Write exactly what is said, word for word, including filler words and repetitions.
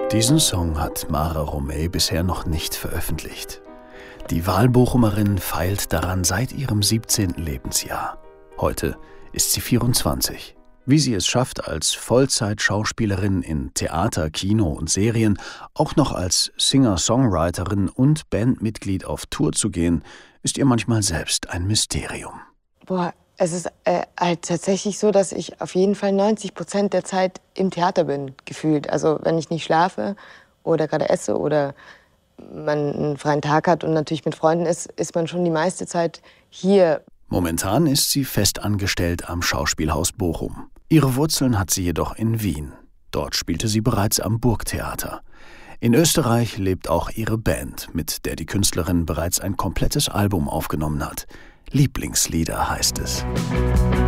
Diesen Song hat Mara Romay bisher noch nicht veröffentlicht. Die Wahlbochumerin feilt daran seit ihrem siebzehnten Lebensjahr. Heute ist sie vierundzwanzig. Wie sie es schafft, als Vollzeit-Schauspielerin in Theater, Kino und Serien auch noch als Singer-Songwriterin und Bandmitglied auf Tour zu gehen, ist ihr manchmal selbst ein Mysterium. Boah, es ist äh, halt tatsächlich so, dass ich auf jeden Fall neunzig Prozent der Zeit im Theater bin, gefühlt. Also wenn ich nicht schlafe oder gerade esse oder man einen freien Tag hat und natürlich mit Freunden ist, ist man schon die meiste Zeit hier. Momentan ist sie fest angestellt am Schauspielhaus Bochum. Ihre Wurzeln hat sie jedoch in Wien. Dort spielte sie bereits am Burgtheater. In Österreich lebt auch ihre Band, mit der die Künstlerin bereits ein komplettes Album aufgenommen hat. Lieblingslieder heißt es.